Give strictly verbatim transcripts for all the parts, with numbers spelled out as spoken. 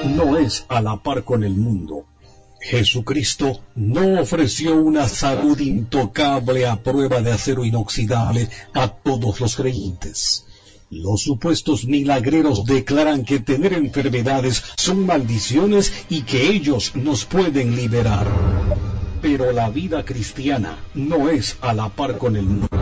no es a la par con el mundo. Jesucristo no ofreció una salud intocable a prueba de acero inoxidable a todos los creyentes. Los supuestos milagreros declaran que tener enfermedades son maldiciones y que ellos nos pueden liberar. Pero la vida cristiana no es a la par con el mundo.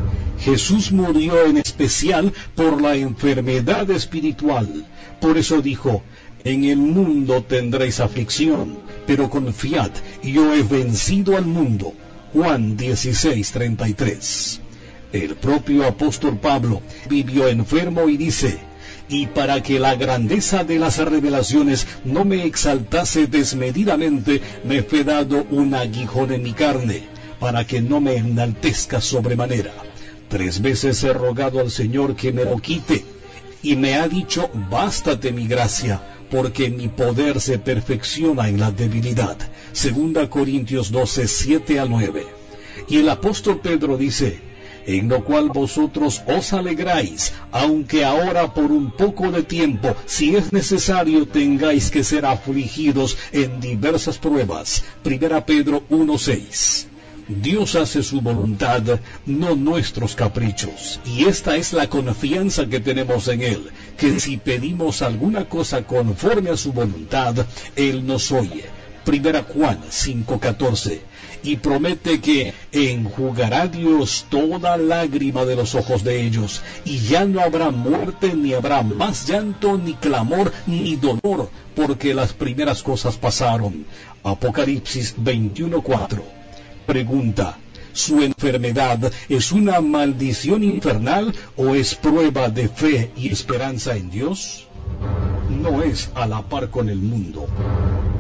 Jesús murió en especial por la enfermedad espiritual. Por eso dijo: en el mundo tendréis aflicción, pero confiad, yo he vencido al mundo. Juan dieciséis, treinta y tres. El propio apóstol Pablo vivió enfermo y dice: y para que la grandeza de las revelaciones no me exaltase desmedidamente, me fue dado un aguijón en mi carne, para que no me enaltezca sobremanera. Tres veces he rogado al Señor que me lo quite, y me ha dicho: bástate mi gracia, porque mi poder se perfecciona en la debilidad. Segunda Corintios doce, siete al nueve. Y el apóstol Pedro dice: en lo cual vosotros os alegráis, aunque ahora por un poco de tiempo, si es necesario, tengáis que ser afligidos en diversas pruebas. Primera Pedro uno, seis. Dios hace su voluntad, no nuestros caprichos. Y esta es la confianza que tenemos en Él, que si pedimos alguna cosa conforme a su voluntad, Él nos oye. Primera Juan cinco, catorce. Y promete que enjugará Dios toda lágrima de los ojos de ellos, y ya no habrá muerte, ni habrá más llanto, ni clamor, ni dolor, porque las primeras cosas pasaron. Apocalipsis veintiuno, cuatro. Pregunta: ¿su enfermedad es una maldición infernal o es prueba de fe y esperanza en Dios? No es a la par con el mundo.